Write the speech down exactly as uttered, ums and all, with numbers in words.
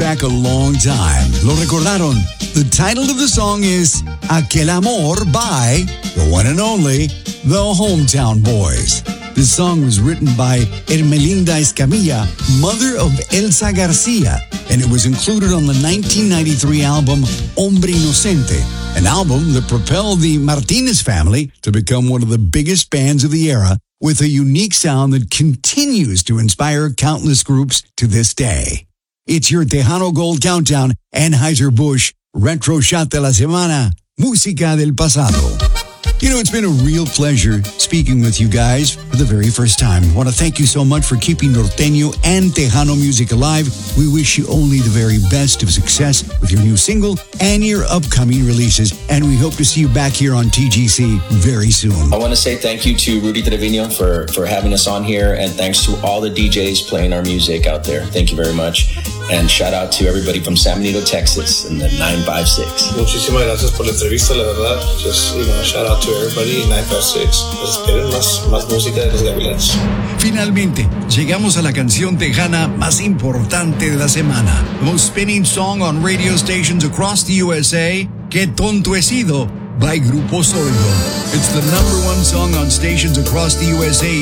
back a long time. Lo recordaron. The title of the song is Aquel Amor by the one and only The Hometown Boys. This song was written by Hermelinda Escamilla, mother of Elsa Garcia, and it was included on the nineteen ninety-three album Hombre Inocente, an album that propelled the Martinez family to become one of the biggest bands of the era, with a unique sound that continues to inspire countless groups to this day. It's your Tejano Gold Countdown, Anheuser-Busch Retro Shot de la Semana, Música del Pasado. You know, it's been a real pleasure speaking with you guys for the very first time. I want to thank you so much for keeping Norteño and Tejano music alive. We wish you only the very best of success with your new single and your upcoming releases. And we hope to see you back here on T G C very soon. I want to say thank you to Rudy Trevino for, for having us on here. And thanks to all the D Js playing our music out there. Thank you very much. And shout out to everybody from San Benito, Texas, in the nine five six. Muchísimas gracias por la entrevista, la verdad. Just, you know, shout out to everybody in nine five six. Esperen más, más música de los Gavilanes. Finalmente, llegamos a la canción tejana más importante de la semana. The most spinning song on radio stations across the U S A, Que Tonto He Sido by Grupo Sordo. It's the number one song on stations across the U S A